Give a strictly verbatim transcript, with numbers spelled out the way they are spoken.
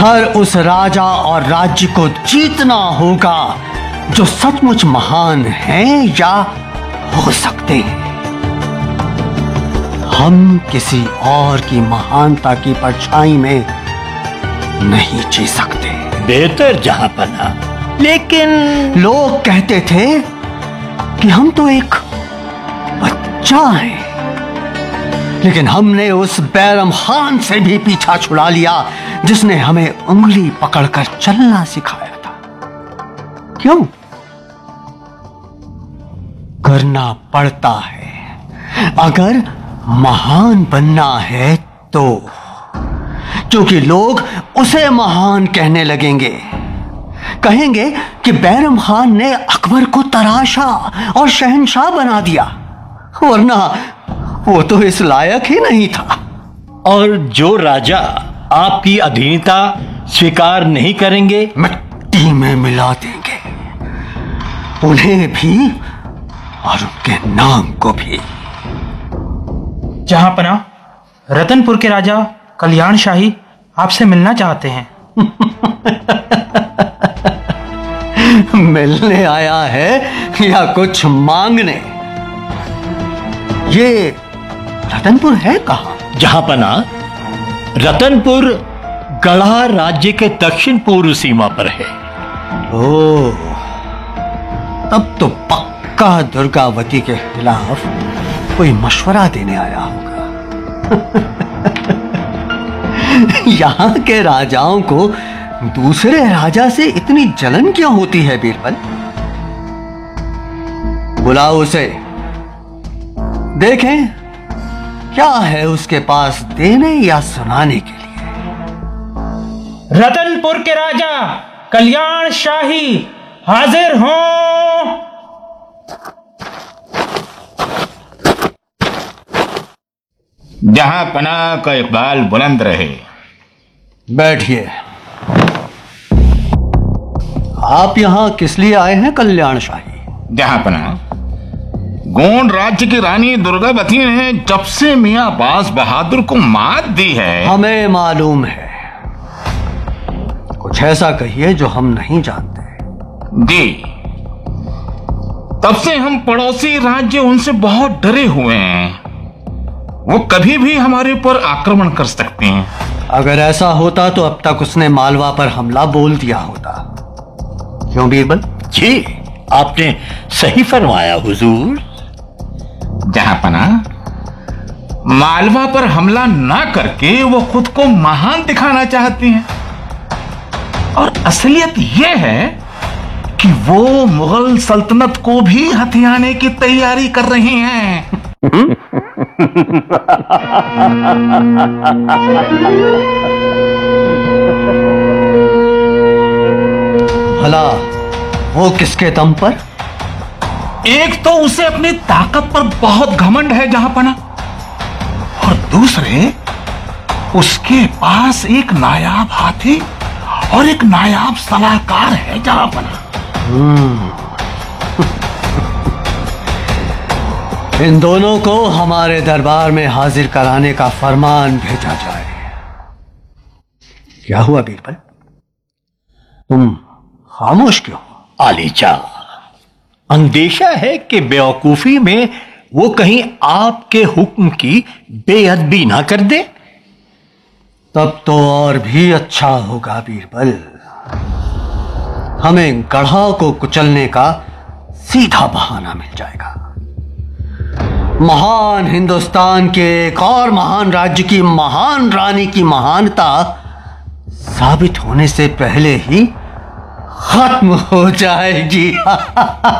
हर उस राजा और राज्य को जीतना होगा जो सचमुच महान हैं या हो सकते हैं। हम किसी और की महानता की परछाई में नहीं जी सकते। बेहतर जहांपना, लेकिन लोग कहते थे कि हम तो एक बच्चा हैं, लेकिन हमने उस बैरम खान से भी पीछा छुड़ा लिया जिसने हमें उंगली पकड़कर चलना सिखाया था। क्यों? करना पड़ता है अगर महान बनना है तो, क्योंकि लोग उसे महान कहने लगेंगे। कहेंगे कि बैरम खान ने अकबर को तराशा और शहंशाह बना दिया, वरना वो तो इस लायक ही नहीं था। और जो राजा आपकी अधीनता स्वीकार नहीं करेंगे, मिट्टी में मिला देंगे, उन्हें भी और उनके नाम को भी। जहांपना, रतनपुर के राजा कल्याण शाही आपसे मिलना चाहते हैं। मिलने आया है या कुछ मांगने? ये रतनपुर है कहां? जहांपना, रतनपुर गढ़ा राज्य के दक्षिण पूर्व सीमा पर है। ओ, तब तो पक्का दुर्गावती के खिलाफ कोई मशवरा देने आया होगा। यहाँ के राजाओं को दूसरे राजा से इतनी जलन क्यों होती है बीरबल? बुलाओ उसे, देखें क्या है उसके पास देने या सुनाने के लिए। रतनपुर के राजा कल्याण शाही हाजिर हों। जहांपना का इकबाल बुलंद रहे। बैठिए। आप यहां किस लिए आए हैं कल्याण शाही? जहांपना, गोंड राज्य की रानी दुर्गावती ने जब से मियां बाज बहादुर को मात दी है। हमें मालूम है, कुछ ऐसा कहिए जो हम नहीं जानते। जी, तब से हम पड़ोसी राज्य उनसे बहुत डरे हुए हैं। वो कभी भी हमारे ऊपर आक्रमण कर सकते हैं। अगर ऐसा होता तो अब तक उसने मालवा पर हमला बोल दिया होता। क्यों बीरबल? जी, आपने सही फरमाया हुजूर। जहांपना, मालवा पर हमला ना करके वो खुद को महान दिखाना चाहती हैं। और असलियत ये है कि वो मुगल सल्तनत को भी हथियाने की तैयारी कर रही हैं। भला वो किसके दम पर? एक तो उसे अपनी ताकत पर बहुत घमंड है जहांपना, और दूसरे उसके पास एक नायाब हाथी और एक नायाब सलाहकार है जहांपना। इन दोनों को हमारे दरबार में हाजिर कराने का फरमान भेजा जाए। क्या हुआ बीरबल? तुम खामोश क्यों? आलीचा, अंदेशा है कि बेवकूफी में वो कहीं आपके हुक्म की बेअदबी ना कर दे। तब तो और भी अच्छा होगा बीरबल। हमें गढ़ा को कुचलने का सीधा बहाना मिल जाएगा। महान हिंदुस्तान के एक और महान राज्य की महान रानी की महानता साबित होने से पहले ही खत्म हो जाएगी।